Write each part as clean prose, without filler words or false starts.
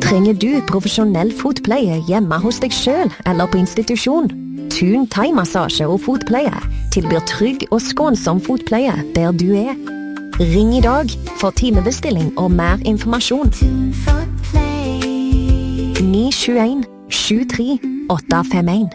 Trenger du profesjonell fotpleie hjemme hos deg selv eller på institusjon? Thun thai-massasje og fotpleie tilbyr trygg og skånsom fotpleie der du er. Ring i dag for timebestilling og mer informasjon. 921 73 851.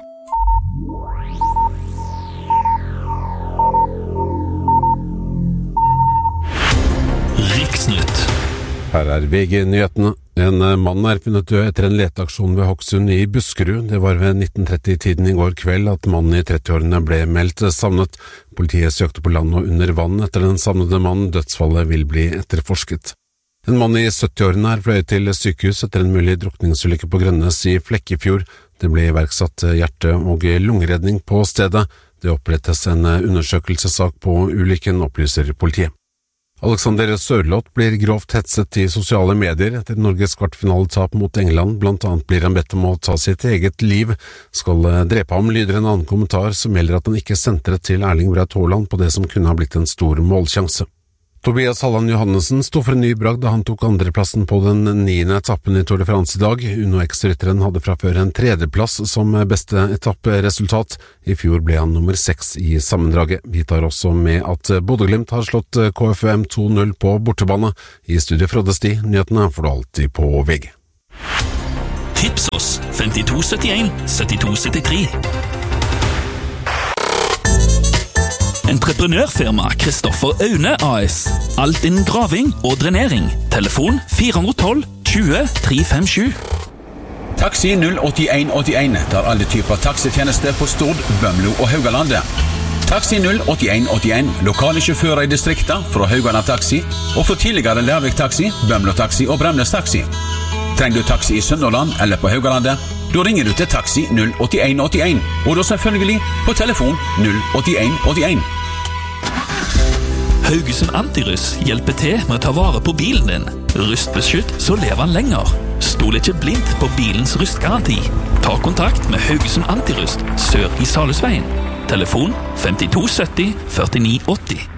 Riksnytt. Her VG-nyhetene. En mann funnet død etter en leteaksjon ved Hokksund i Buskerud. Det var ved 19:30-tiden i går kveld at mannen i 30-årene ble meldt savnet. Politiet søkte på land og under vann etter den savnede mannen. Dødsfallet vil bli etterforsket. En mann i 70-årene fløyet til sykehus etter en mulig drukningsulykke på Grønnes i Flekkefjord. Det ble iverksatt hjerte- og lungeredning på stedet. Det opprettes en undersøkelsessak på ulykken, opplyser politiet. Alexander Sørloth blir grovt hetset i sosiale medier etter Norges kvartfinaletap mot England. Blant annet blir han bedt om å ta sitt eget liv. Skal drepe ham, lyder en annen kommentar som gjelder at han ikke sentret til Erling Braut Haaland på det som kunne ha blitt en stor målsjanse. Tobias Halland Johannessen stod for en ny bragd da han tok andreplassen på den 9. etappen i Tour de France i dag. Uno X-rytteren hadde fra før en tredjeplass som beste etapperesultat. I fjor ble han nummer 6 i sammendraget. Vi tar også med at Bodø/Glimt har slått KFUM 2-0 på bortebane. I studio Frode Sti, nyhetene får du alltid på VG. Tips oss 5271 7273. Entreprenørfirma Kristoffer Aune AS. Alt innen graving og drenering. Telefon 412 20 357. Taxi 08181 tar alle typer taxitjenester på Stord, Bømlo og Haugalandet. Taxi 08181, lokale sjåfører i distrikta fra Haugaland Taxi og fra tidligere Lærvik Taxi, Bømlo Taxi og Bremnes Taxi. Trenger du taxi i Sunnhordland eller på Haugalandet? Da ringer du til Taxi 08181, og da selvfølgelig på telefon 08181. Haugesund Antiruss hjelper til med å ta vare på bilen din. Rustbeskytt, så lever han lenger. Stol ikke blindt på bilens rustgaranti. Ta kontakt med Haugesund Antirust, sør i Salhusveien. Telefon 5270 4980.